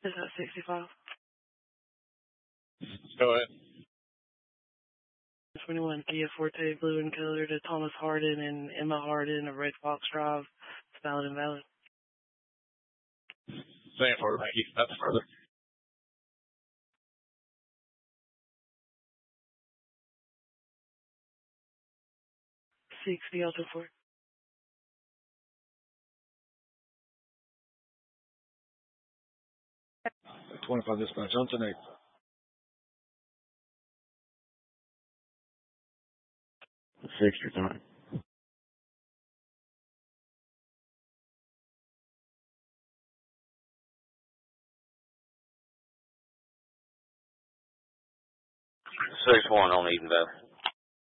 Is that 65? Go ahead. 21 Kia Forte, blue and color to Thomas Harden and Emma Harden of Red Fox Drive. It's valid and valid. Same for thank you. That's further. 60 Alto 4. 25 dispatch, Johnson 8. 6 your time. Six one on Eden Valley.